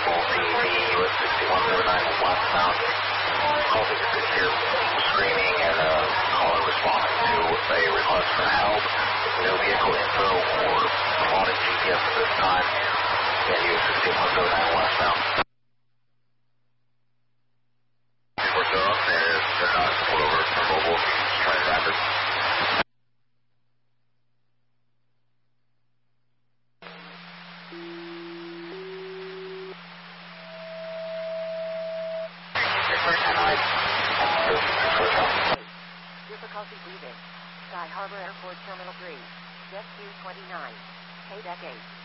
US 6109 westbound. Call ticket here, screaming and caller responding to a request for help. No vehicle info or spotted GPS at this time. US 6109 westbound. We're still up there. They're not pulled over for mobile. Try to rapid. Difficulty breathing. Sky Harbor Airport Terminal 3. Jet 229. Quebec 8.